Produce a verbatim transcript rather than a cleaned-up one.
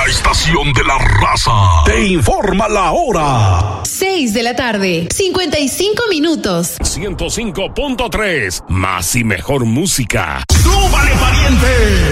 estación de la raza te informa la hora. seis de la tarde, cincuenta y cinco minutos. ciento cinco punto tres, más y mejor música. ¡Súbale, pariente!